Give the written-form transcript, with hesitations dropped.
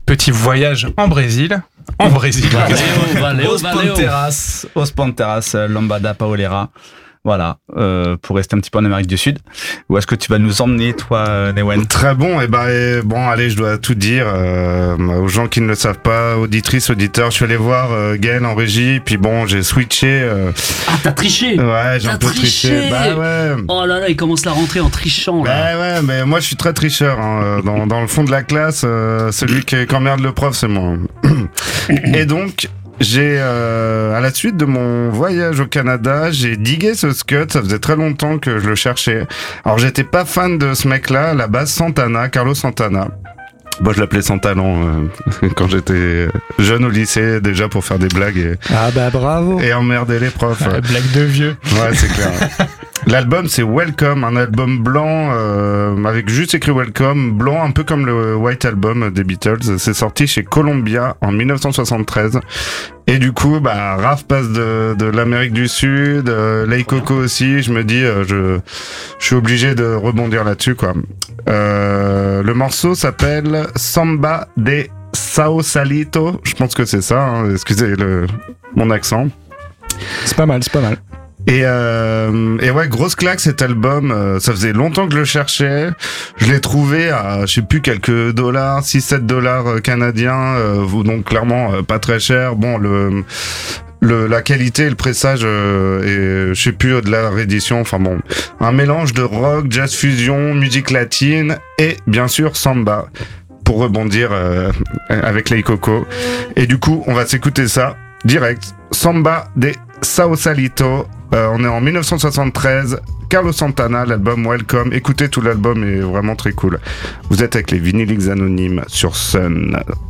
petit voyage en Brésil. Os Panteras, Lambada Paolera. Voilà, pour rester un petit peu en Amérique du Sud. Où est-ce que tu vas nous emmener, toi, Newen? Très bon. Bon, allez, je dois tout dire aux gens qui ne le savent pas, auditrices, auditeurs. Je suis allé voir Gaël en régie, puis bon, j'ai switché. Ah, t'as triché? Ouais, j'ai un peu triché. Bah ouais. Oh là là, il commence la rentrée en trichant là. Bah ouais, mais moi je suis très tricheur. Hein. Dans le fond de la classe, celui qui emmerde le prof, c'est moi. Et donc. J'ai à la suite de mon voyage au Canada, j'ai digué ce scud, ça faisait très longtemps que je le cherchais. Alors j'étais pas fan de ce mec-là, à la base Santana, Carlos Santana. Bon, je l'appelais sans talent quand j'étais jeune au lycée, déjà pour faire des blagues Ah bah bravo. Et emmerder les profs. Blague de vieux. Ouais, c'est clair. L'album c'est Welcome, un album blanc avec juste écrit Welcome, blanc un peu comme le White Album des Beatles. C'est sorti chez Columbia en 1973. Et du coup, Raph passe de l'Amérique du Sud, Lay Coco aussi. Je me dis, je suis obligé de rebondir là-dessus, quoi. Le morceau s'appelle Samba de Sausalito. Je pense que c'est ça. Hein. Excusez mon accent. C'est pas mal. Et ouais, grosse claque cet album, ça faisait longtemps que je le cherchais, je l'ai trouvé à, je sais plus, quelques dollars, 6-7 dollars canadiens, donc clairement pas très cher. Bon, la qualité, le pressage, et je sais plus, de la réédition, enfin bon, un mélange de rock, jazz fusion, musique latine et bien sûr samba, pour rebondir avec Lay Coco. Et du coup, on va s'écouter ça direct, Samba de Sausalito. On est en 1973, Carlos Santana, l'album Welcome. Écoutez, tout l'album est vraiment très cool. Vous êtes avec les Vinyliques Anonymes sur Sun.